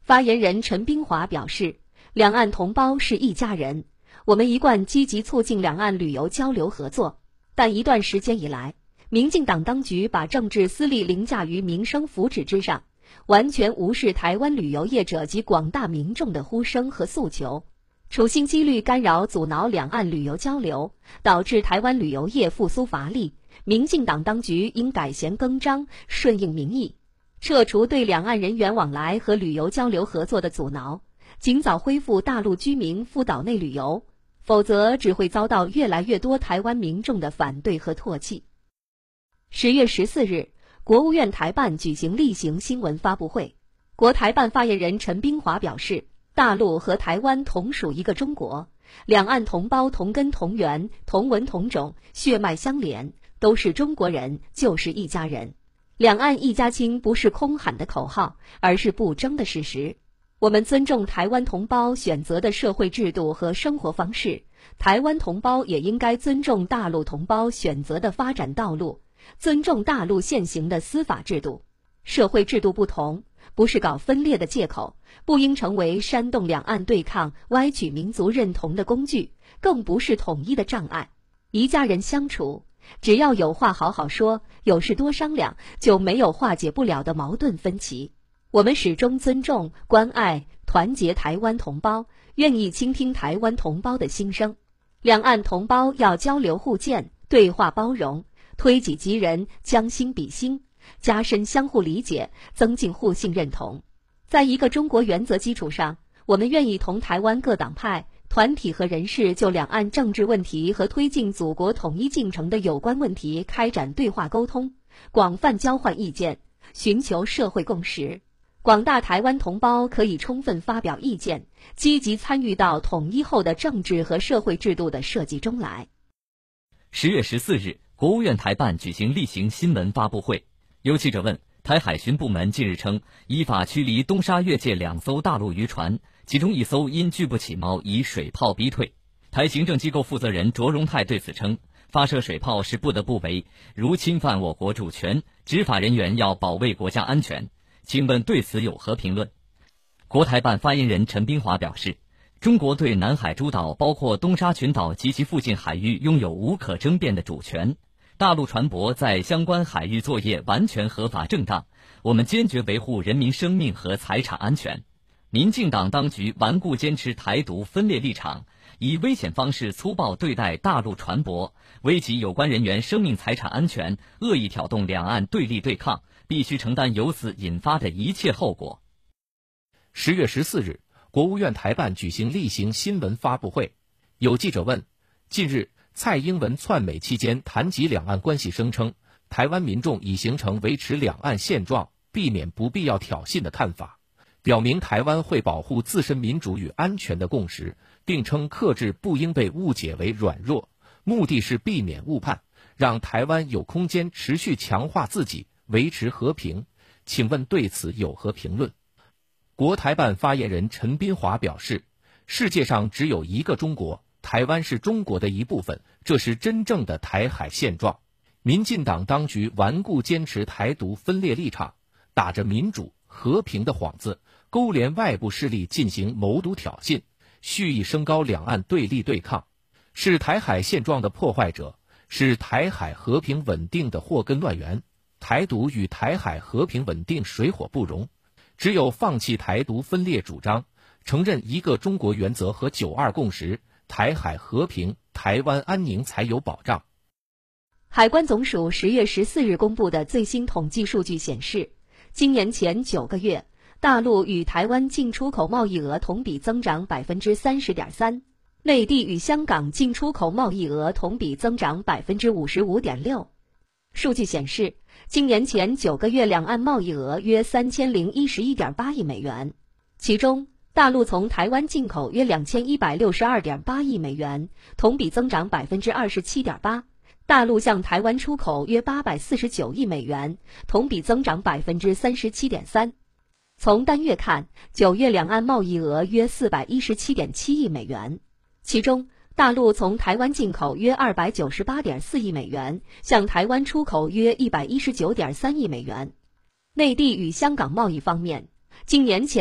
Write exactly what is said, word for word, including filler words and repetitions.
发言人陈冰华表示，两岸同胞是一家人，我们一贯积极促进两岸旅游交流合作，但一段时间以来，民进党当局把政治私利凌驾于民生福祉之上，完全无视台湾旅游业者及广大民众的呼声和诉求，处心积虑干扰阻挠两岸旅游交流，导致台湾旅游业复苏乏力。民进党当局应改弦更张，顺应民意，撤除对两岸人员往来和旅游交流合作的阻挠，尽早恢复大陆居民赴岛内旅游，否则只会遭到越来越多台湾民众的反对和唾弃。十月十四日，国务院台办举行例行新闻发布会，国台办发言人陈冰华表示，大陆和台湾同属一个中国，两岸同胞同根同源，同文同种，血脉相连，都是中国人，就是一家人。两岸一家亲不是空喊的口号，而是不争的事实。我们尊重台湾同胞选择的社会制度和生活方式，台湾同胞也应该尊重大陆同胞选择的发展道路，尊重大陆现行的司法制度。社会制度不同，不是搞分裂的借口，不应成为煽动两岸对抗、歪曲民族认同的工具，更不是统一的障碍。一家人相处，只要有话好好说，有事多商量，就没有化解不了的矛盾分歧。我们始终尊重、关爱、团结台湾同胞，愿意倾听台湾同胞的心声。两岸同胞要交流互鉴，对话包容，推己及人，将心比心，加深相互理解，增进互信认同。在一个中国原则基础上，我们愿意同台湾各党派、团体和人士就两岸政治问题和推进祖国统一进程的有关问题开展对话沟通，广泛交换意见，寻求社会共识。广大台湾同胞可以充分发表意见，积极参与到统一后的政治和社会制度的设计中来。 十月十四日，国务院台办举行例行新闻发布会，有记者问，台海巡部门近日称，依法驱离东沙越界两艘大陆渔船，其中一艘因拒不起锚以水炮逼退。台行政机构负责人卓荣泰对此称，发射水炮是不得不为，如侵犯我国主权，执法人员要保卫国家安全。请问对此有何评论？国台办发言人陈冰华表示，中国对南海诸岛包括东沙群岛及其附近海域拥有无可争辩的主权，大陆船舶在相关海域作业完全合法正当，我们坚决维护人民生命和财产安全。民进党当局顽固坚持台独分裂立场，以危险方式粗暴对待大陆船舶，危及有关人员生命财产安全，恶意挑动两岸对立对抗，必须承担由此引发的一切后果。 十月十四日，国务院台办举行例行新闻发布会，有记者问，近日蔡英文窜美期间谈及两岸关系，声称台湾民众已形成维持两岸现状、避免不必要挑衅的看法，表明台湾会保护自身民主与安全的共识，并称克制不应被误解为软弱，目的是避免误判，让台湾有空间持续强化自己，维持和平。请问对此有何评论？国台办发言人陈冰华表示，世界上只有一个中国，台湾是中国的一部分，这是真正的台海现状。民进党当局顽固坚持台独分裂立场，打着民主和平的幌子，勾连外部势力进行谋独挑衅，蓄意升高两岸对立对抗，是台海现状的破坏者，是台海和平稳定的祸根乱源。台独与台海和平稳定水火不容，只有放弃台独分裂主张，承认一个中国原则和九二共识，台海和平、台湾安宁才有保障。 海关总署十月十四日公布的最新统计数据显示，今年前九个月，大陆与台湾进出口贸易额同比增长百分之三十点三，内地与香港进出口贸易额同比增长百分之五十五点六。数据显示，今年前九个月两岸贸易额约三千零一十一点八亿美元，其中大陆从台湾进口约两千一百六十二点八亿美元，同比增长百分之二十七点八。大陆向台湾出口约八百四十九亿美元，同比增长百分之三十七点三。从单月看，九月两岸贸易额约四百一十七点七亿美元，其中大陆从台湾进口约二百九十八点四亿美元，向台湾出口约一百一十九点三亿美元。内地与香港贸易方面，今年前